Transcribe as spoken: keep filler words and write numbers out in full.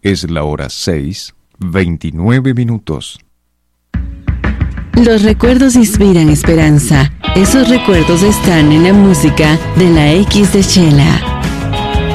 Es la hora seis, veintinueve minutos. Los recuerdos inspiran esperanza. Esos recuerdos están en la música de la X de Chela.